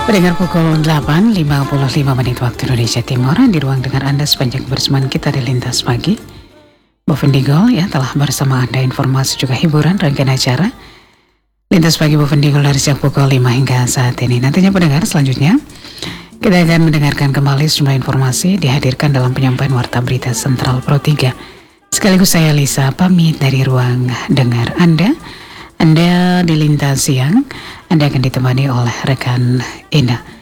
Pendengar pukul 8.55 menit waktu Indonesia Timur, di ruang dengar Anda sepanjang berseman kita di Lintas Pagi. Bovendigol ya telah bersama Anda informasi juga hiburan rangkaian acara Lintas Pagi Bovendigol dari sejak pukul 5 hingga saat ini. Nantinya pendengar selanjutnya kita akan mendengarkan kembali sejumlah informasi dihadirkan dalam penyampaian Warta Berita Sentral Pro 3. Sekaligus saya Lisa pamit dari ruang dengar Anda di Lintas Siang. Anda akan ditemani oleh rekan Indah.